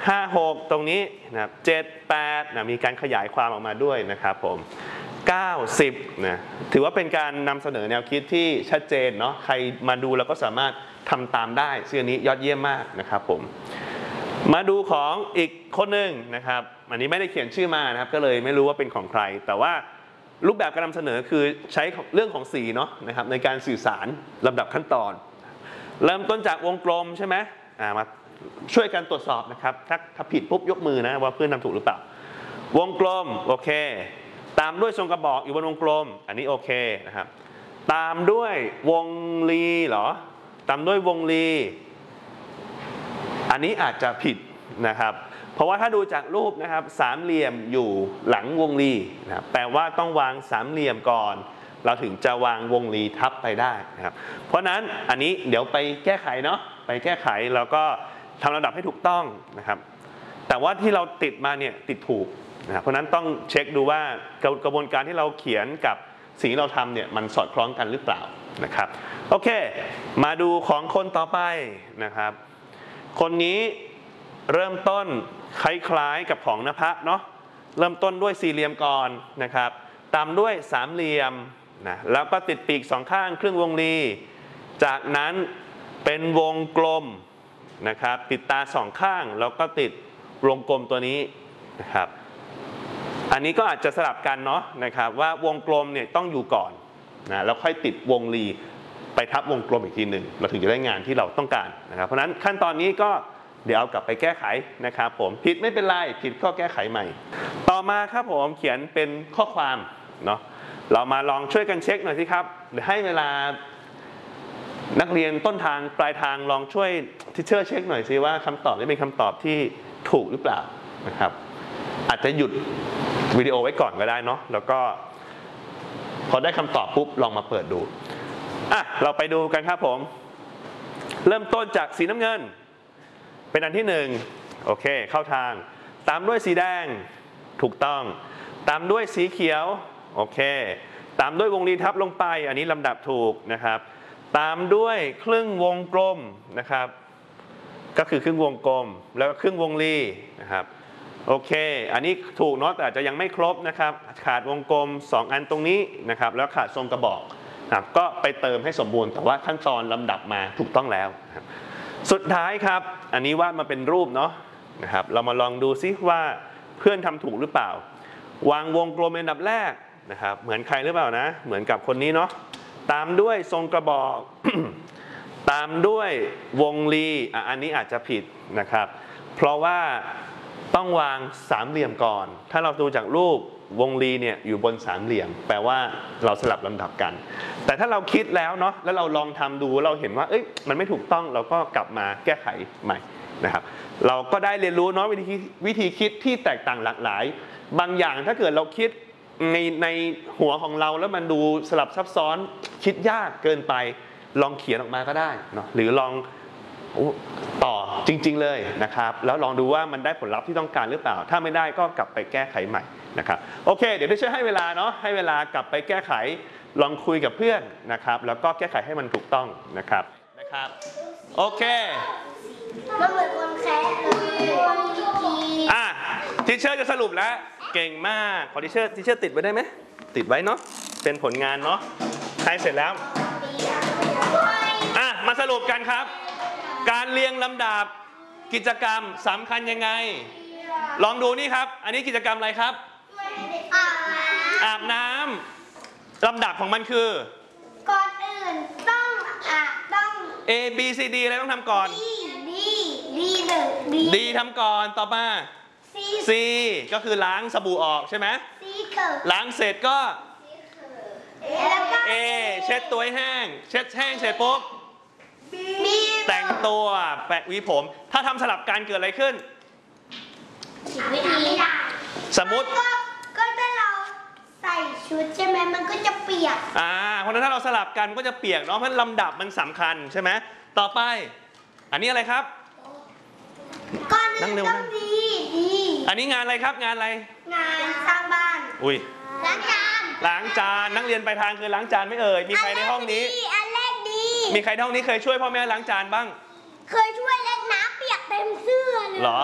5 6ตรงนี้นะครับ7 8นะมีการขยายความออกมาด้วยนะครับผม9 10นะถือว่าเป็นการนำเสนอแนวคิดที่ชัดเจนเนาะใครมาดูแล้วก็สามารถทำตามได้ซึ่งอันนี้ยอดเยี่ยมมากนะครับผมมาดูของอีกคนหนึ่งนะครับอันนี้ไม่ได้เขียนชื่อมานะครับก็เลยไม่รู้ว่าเป็นของใครแต่ว่ารูปแบบการนำเสนอคือใช้เรื่องของสีเนาะนะครับในการสื่อสารลำดับขั้นตอนเริ่มต้นจากวงกลมใช่ไหมมาช่วยกันตรวจสอบนะครับถ้าผิดปุ๊บยกมือนะว่าเพื่อนทำถูกหรือเปล่าวงกลมโอเคตามด้วยทรงกระบอกอยู่บนวงกลมอันนี้โอเคนะครับตามด้วยวงรีเหรอตามด้วยวงรีอันนี้อาจจะผิดนะครับเพราะว่าถ้าดูจากรูปนะครับสามเหลี่ยมอยู่หลังวงรีนะครับแปลว่าต้องวางสามเหลี่ยมก่อนเราถึงจะวางวงรีทับไปได้นะครับเพราะนั้นอันนี้เดี๋ยวไปแก้ไขเนาะไปแก้ไขแล้วก็ทำลำดับให้ถูกต้องนะครับแต่ว่าที่เราติดมาเนี่ยติดถูกนะครับเพราะนั้นต้องเช็คดูว่ากระบวนการที่เราเขียนกับสิ่งที่เราทำเนี่ยมันสอดคล้องกันหรือเปล่านะครับโอเคมาดูของคนต่อไปนะครับคนนี้เริ่มต้นคล้ายๆกับของนภะเนาะเริ่มต้นด้วยสี่เหลี่ยมก่อนนะครับตามด้วยสามเหลี่ยมนะแล้วก็ติดปีกสองข้างครึ่งวงรีจากนั้นเป็นวงกลมนะครับติดตาสองข้างแล้วก็ติดวงกลมตัวนี้นะครับอันนี้ก็อาจจะสลับกันเนาะนะครับว่าวงกลมเนี่ยต้องอยู่ก่อนนะแล้วค่อยติดวงรีไปทับวงกลมอีกทีหนึ่งเราถึงจะได้งานที่เราต้องการนะครับเพราะฉะนั้นขั้นตอนนี้ก็เดี๋ยวเอากลับไปแก้ไขนะครับผมผิดไม่เป็นไรผิดก็แก้ไขใหม่ต่อมาครับผมเขียนเป็นข้อความเนาะเรามาลองช่วยกันเช็คหน่อยสิครับเดี๋ยวให้เวลานักเรียนต้นทางปลายทางลองช่วยทิเชอร์เช็คหน่อยสิว่าคำตอบนี้เป็นคำตอบที่ถูกหรือเปล่านะครับอาจจะหยุดวิดีโอไว้ก่อนก็ได้เนาะแล้วก็พอได้คำตอบปุ๊บลองมาเปิดดูเราไปดูกันครับผมเริ่มต้นจากสีน้ำเงินเป็นอันที่1โอเคเข้าทางตามด้วยสีแดงถูกต้องตามด้วยสีเขียวโอเคตามด้วยวงรีทับลงไปอันนี้ลำดับถูกนะครับตามด้วยครึ่งวงกลมนะครับก็คือครึ่งวงกลมแล้วก็ครึ่งวงรีนะครับโอเคอันนี้ถูกเนาะแต่อาจจะยังไม่ครบนะครับขาดวงกลม2อันตรงนี้นะครับแล้วขาดทรงกระบอกนะครับก็ไปเติมให้สมบูรณ์แต่ว่าขั้นตอนลำดับมาถูกต้องแล้วนะครับสุดท้ายครับอันนี้วาดมาเป็นรูปเนาะนะครับเรามาลองดูซิว่าเพื่อนทำถูกหรือเปล่าวางวงกลมเป็นอันดับแรกนะครับเหมือนใครหรือเปล่านะเหมือนกับคนนี้เนาะตามด้วยทรงกระบอก ตามด้วยวงรีอันนี้อาจจะผิดนะครับเพราะว่าต้องวางสามเหลี่ยมก่อนถ้าเราดูจากรูปวงรีเนี่ยอยู่บนสามเหลี่ยมแปลว่าเราสลับลำดับกันแต่ถ้าเราคิดแล้วเนาะแล้วเราลองทำดูเราเห็นว่ามันไม่ถูกต้องเราก็กลับมาแก้ไขใหม่นะครับเราก็ได้เรียนรู้เนาะวิธีคิดที่แตกต่างหลากหลายบางอย่างถ้าเกิดเราคิดในหัวของเราแล้วมันดูสลับซับซ้อนคิดยากเกินไปลองเขียนออกมาก็ได้เนาะหรือลองต่อจริงๆเลยนะครับแล้วลองดูว่ามันได้ผลลัพธ์ที่ต้องการหรือเปล่าถ้าไม่ได้ก็กลับไปแก้ไขใหม่นะครับโอเคเดี๋ยวดิฉันให้เวลาเนาะให้เวลากลับไปแก้ไขลองคุยกับเพื่อนนะครับแล้วก็แก้ไขให้มันถูกต้องนะครับโอเคมันเหมือนคนแคะเลยทีเชอร์จะสรุปแล้วเก่งมากขอทีเชอร์ติดไว้ได้ไหมติดไว้เนาะเป็นผลงานเนาะใครเสร็จแล้วมาสรุปกันครับการเรียงลำดับกิจกรรมสำคัญยังไงลองดูนี่ครับอันนี้กิจกรรมอะไรครับอาบน้ำลำดับของมันคือก่อนอื่นต้อง A B C D อะไรต้องทำก่อน D ทำก่อนต่อมา C ก็คือล้างสบู่ออกใช่ไหมล้างเสร็จก็ A เช็ดตัวให้แห้งเช็ดแห้งเสร็จปุ๊บแต่งตัวแปะหวีผมถ้าทำสลับกันเกิดอะไรขึ้นวิธีสมมุติก็ถ้าเราใส่ชุดใช่ไหมมันก็จะเปียกเพราะฉะนั้นถ้าเราสลับกันก็จะเปียกเนาะเพราะลำดับมันสำคัญใช่ไหมต่อไปอันนี้อะไรครับก่อนอื่นต้องดีอันนี้งานอะไรครับงานอะไรงานสร้างบ้านล้างจานนักเรียนไปทางคือล้างจานไม่เอ่ยมีใครในห้องนี้อันแรกดีมีใครในห้องนี้เคยช่วยพ่อแม่ล้างจานบ้างเคยช่วยเล่นน้ำเปียกเต็มเสื้อเลยเหรอ